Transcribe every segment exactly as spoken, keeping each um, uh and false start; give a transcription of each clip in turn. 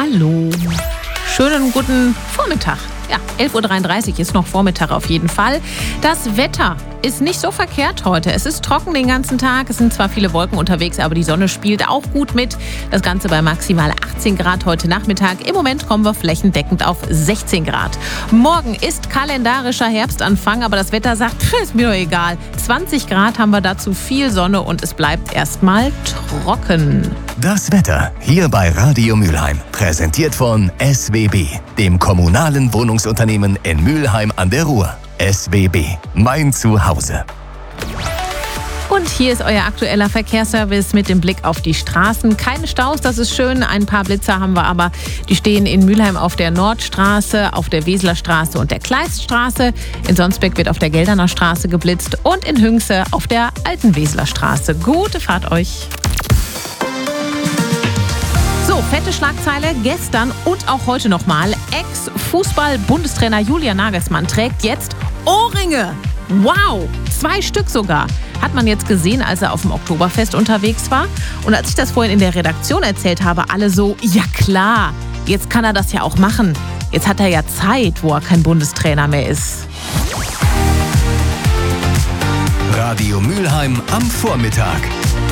Hallo. Schönen guten Vormittag. Ja, elf Uhr dreiunddreißig ist noch Vormittag auf jeden Fall. Das Wetter ist nicht so verkehrt heute. Es ist trocken den ganzen Tag. Es sind zwar viele Wolken unterwegs, aber die Sonne spielt auch gut mit. Das Ganze bei maximal achtzehn Grad heute Nachmittag. Im Moment kommen wir flächendeckend auf sechzehn Grad. Morgen ist kalendarischer Herbstanfang, aber das Wetter sagt, ist mir doch egal. zwanzig Grad haben wir dazu, viel Sonne und es bleibt erstmal trocken. Das Wetter hier bei Radio Mülheim. Präsentiert von S W B, dem kommunalen Wohnungsunternehmen in Mülheim an der Ruhr. S W B, mein Zuhause. Und hier ist euer aktueller Verkehrsservice mit dem Blick auf die Straßen. Keine Staus, das ist schön. Ein paar Blitzer haben wir aber. Die stehen in Mülheim auf der Nordstraße, auf der Weseler Straße und der Kleiststraße. In Sonsbeck wird auf der Gelderner Straße geblitzt und in Hünxe auf der alten Weseler Straße. Gute Fahrt euch. So, fette Schlagzeile gestern und auch heute nochmal. Ex-Fußball-Bundestrainer Julian Nagelsmann trägt jetzt Ohrringe. Wow, zwei Stück sogar. Hat man jetzt gesehen, als er auf dem Oktoberfest unterwegs war. Und als ich das vorhin in der Redaktion erzählt habe, alle so, ja klar, jetzt kann er das ja auch machen. Jetzt hat er ja Zeit, wo er kein Bundestrainer mehr ist. Radio Mülheim am Vormittag.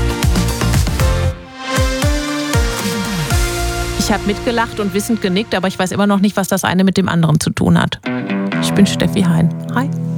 Ich habe mitgelacht und wissend genickt, aber ich weiß immer noch nicht, was das eine mit dem anderen zu tun hat. Ich bin Steffi Hein. Hi.